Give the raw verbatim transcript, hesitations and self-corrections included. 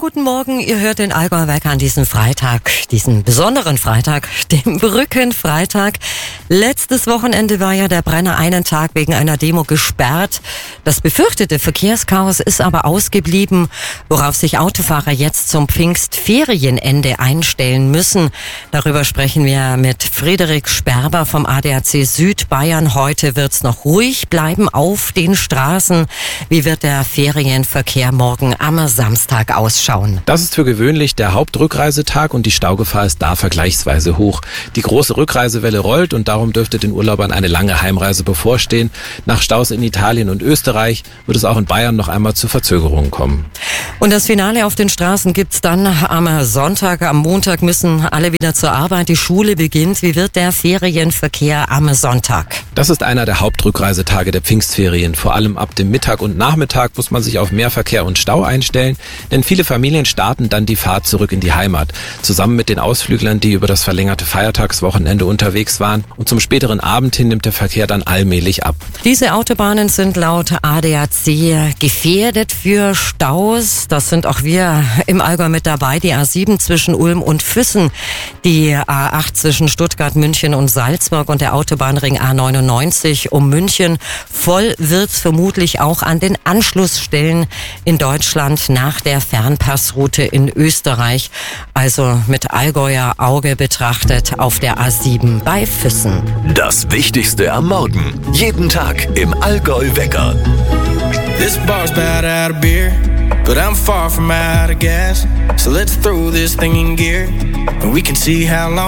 guten Morgen. Ihr hört den Allgäuer Wecker an diesem Freitag, diesen besonderen Freitag, dem Brückenfreitag. Letztes Wochenende war ja der Brenner einen Tag wegen einer Demo gesperrt. Das befürchtete Verkehrschaos ist aber ausgeblieben, worauf sich Autofahrer jetzt zum Pfingstferienende einstellen müssen. Darüber sprechen wir mit Friederik Sperber vom A D A C Südbayern. Heute wird's noch ruhig bleiben auf den Straßen. Wie wird der Ferienverkehr morgen am Samstag ausschauen? Das ist für gewöhnlich der Hauptrückreisetag und die Staugefahr ist da vergleichsweise hoch. Die große Rückreisewelle rollt und darum dürfte den Urlaubern eine lange Heimreise bevorstehen. Nach Staus in Italien und Österreich wird es auch in Bayern noch einmal zu Verzögerungen kommen. Und das Finale auf den Straßen gibt's dann am Sonntag. Am Montag müssen alle wieder zur Arbeit. Die Schule beginnt. Wie wird der Ferienverkehr am Sonntag? Das ist einer der Hauptrückreisetage der Pfingstferien. Vor allem ab dem Mittag und Nachmittag muss man sich auf mehr Verkehr und Stau einstellen, denn viele Familien starten dann die Fahrt zurück in die Heimat. Zusammen mit den Ausflüglern, die über das verlängerte Feiertagswochenende unterwegs waren. Und zum späteren Abend hin nimmt der Verkehr dann allmählich ab. Diese Autobahnen sind laut A D A C gefährdet für Staus. Das sind auch wir im Allgäu mit dabei. Die A sieben zwischen Ulm und Füssen, die A acht zwischen Stuttgart, München und Salzburg und der Autobahnring A neunundneunzig um München. Voll wird's vermutlich auch an den Anschlussstellen in Deutschland nach der Fernpassroute in Österreich. Also mit Allgäuer Auge betrachtet auf der A sieben bei Füssen. Das Wichtigste am Morgen. Jeden Tag im Allgäu Wecker. This bar's bad out of beer, but I'm far from out of gas. So let's throw this thing in gear, and we can see how long